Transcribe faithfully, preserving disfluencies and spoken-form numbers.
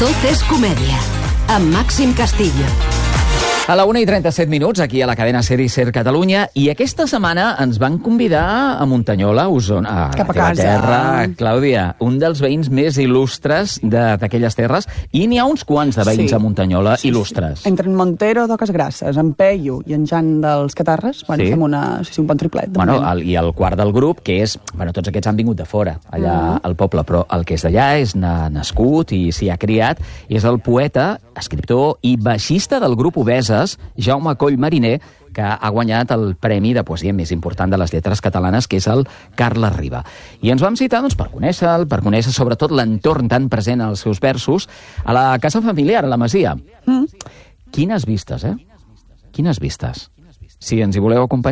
Tot és comèdia, amb Màxim Castillo. A la una i trenta-set minuts, aquí a la cadena SER i SER Catalunya, i aquesta setmana ens van convidar a Muntanyola, a Osona, a Cap a la teva casa. terra, Clàudia, un dels veïns més il·lustres de- d'aquelles terres, i n'hi ha uns quants de veïns Sí. a Muntanyola il·lustres. Entre en Montero d'Oques Grasses, en Peyu i en Jan dels Catarres, bueno, Sí. fem una, sí, sí, un bon triplet. de Bueno, moment. el, i el quart del grup, que és... Bueno, tots aquests han vingut de fora, allà al poble, però el que és d'allà és na, nascut i s'hi ha criat, és el poeta, escriptor i baixista del grup Obeses, Jaume Coll Mariner, que ha guanyat el premi de poesia més important de les lletres catalanes, que és el Carles Riba. I ens vam citar doncs, per conèixer-lo, per conèixer sobretot l'entorn tan present als seus versos, a la casa familiar, a la Masia. Mm. Quines vistes, eh? Quines vistes. Si ens hi voleu acompanyar,